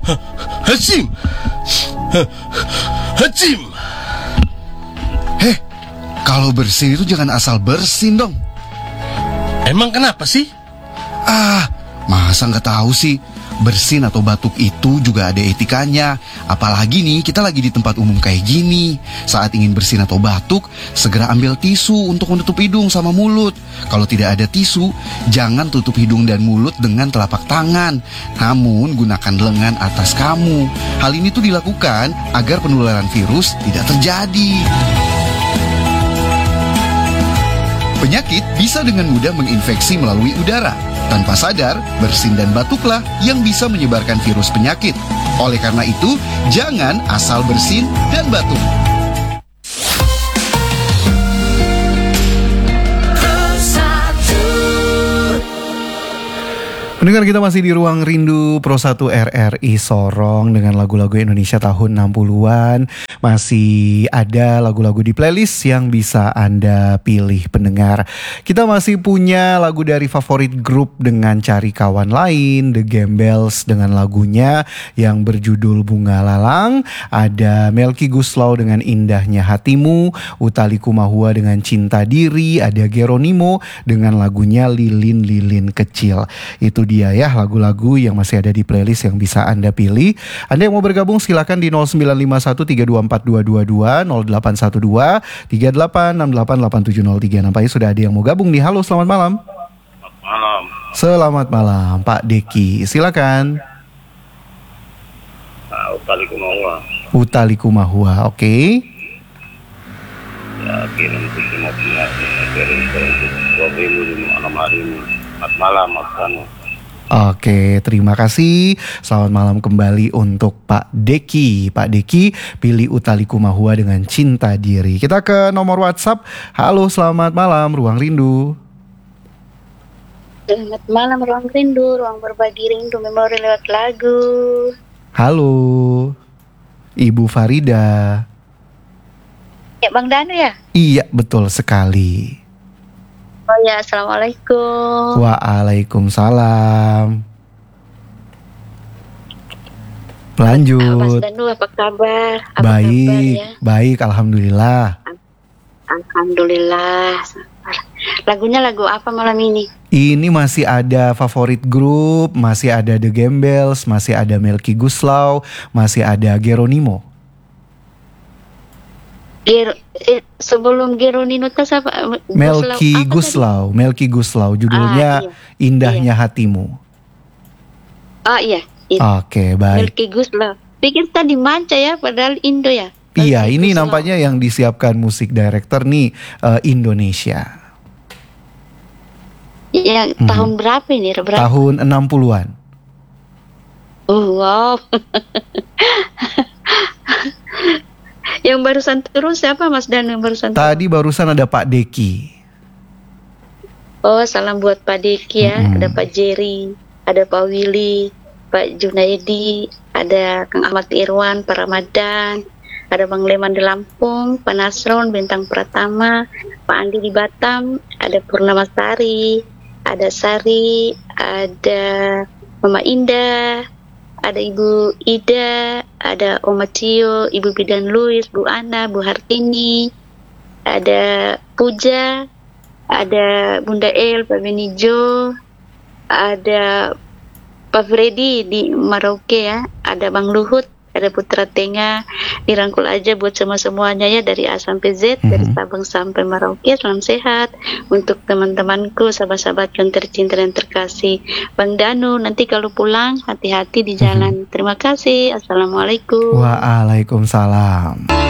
Hacim. Hacim. Kalau bersin itu jangan asal bersin dong. Emang kenapa sih? Masa nggak tahu sih? Bersin atau batuk itu juga ada etikanya. Apalagi nih kita lagi di tempat umum kayak gini. Saat ingin bersin atau batuk, segera ambil tisu untuk menutup hidung sama mulut. Kalau tidak ada tisu, jangan tutup hidung dan mulut dengan telapak tangan. Namun gunakan lengan atas kamu. Hal ini tuh dilakukan agar penularan virus tidak terjadi. Penyakit bisa dengan mudah menginfeksi melalui udara. Tanpa sadar, bersin dan batuklah yang bisa menyebarkan virus penyakit. Oleh karena itu, jangan asal bersin dan batuk. Pendengar, kita masih di Ruang Rindu Pro 1 RRI Sorong dengan lagu-lagu Indonesia tahun 60-an. Masih ada lagu-lagu di playlist yang bisa Anda pilih, pendengar. Kita masih punya lagu dari favorit grup dengan Cari Kawan Lain, The Gembels dengan lagunya yang berjudul Bunga Lalang. Ada Melky Guslau dengan Indahnya Hatimu, Utha Likumahua dengan Cinta Diri, ada Geronimo dengan lagunya Lilin-Lilin Kecil. Itu dia ya lagu-lagu yang masih ada di playlist yang bisa Anda pilih. Anda yang mau bergabung silakan di 0951324222, 081238688703. Nampaknya sudah ada yang mau gabung nih. Halo, selamat malam. Malam. Selamat malam, Pak Deki. Silakan. Utha Likumahua. Utha Likumahua, oke. Ya, kirim semua kirim di malam hari ini. Selamat malam, Mas Kanu. Oke, terima kasih. Selamat malam kembali untuk Pak Deki. Pak Deki, pilih Utha Likumahua dengan Cinta Diri. Kita ke nomor WhatsApp. Halo, selamat malam, Ruang Rindu. Selamat malam, Ruang Rindu. Ruang berbagi rindu, memori lewat lagu. Halo, Ibu Farida. Ya, Bang Danu ya? Iya, betul sekali. Oh ya, Assalamualaikum. Waalaikumsalam. Lanjut. Mas Danu, apa kabar? Baik, baik, alhamdulillah. Alhamdulillah. Lagunya lagu apa malam ini? Ini masih ada favorit grup, masih ada The Gembels, masih ada Melky Guslau, masih ada Geronimo. Sebelum Geronimo tas apa? Melky Guslau, judulnya Indahnya Hatimu. Oh iya. Oke, baik. Melky Guslau. Pikir tadi Manca ya, padahal Indo ya. Iya, ini nampaknya yang disiapkan musik director nih Indonesia. Ya, tahun berapa ini? Tahun 60-an. Wow. Yang barusan turun siapa, Mas Dan, yang barusan turun? Tadi barusan ada Pak Deki. Oh, salam buat Pak Deki ya. Ada Pak Jerry, ada Pak Willy, Pak Junaidi, ada Kang Ahmad Irwan, Pak Ramadan, ada Bang Leman di Lampung, Pak Nasron, Bintang Pratama, Pak Andi di Batam, ada Purnama Sari, ada Sari, ada Mama Indah, ada Ibu Ida, ada Oma Cio, Ibu Bidan Luis, Bu Ana, Bu Hartini, ada Puja, ada Bunda El, Pak Benijo, ada Pak Freddy di Merauke ya, ada Bang Luhut, ada Putra Tenga. Dirangkul aja buat semuanya ya, dari A sampai Z, dari Sabang sampai Merauke. Salam sehat untuk teman-temanku, sahabat-sahabat yang tercinta dan terkasih. Bang Danu, nanti kalau pulang hati-hati di jalan. Terima kasih. Assalamualaikum. Waalaikumsalam.